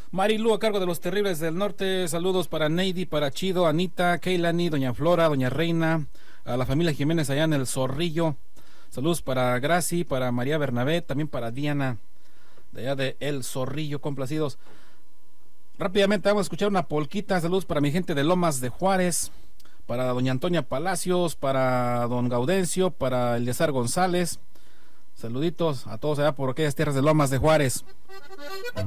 Marilu a cargo de los Terribles del Norte. Saludos para Neidy, para Chido, Anita, Keilani, Doña Flora, Doña Reina, a la familia Jiménez allá en el Zorrillo. Saludos para Graci, para María Bernabé, también para Diana de allá de El Zorrillo, complacidos. Rápidamente vamos a escuchar una polquita. Saludos para mi gente de Lomas de Juárez, para doña Antonia Palacios, para don Gaudencio, para Eleazar González. Saluditos a todos allá por aquellas tierras de Lomas de Juárez.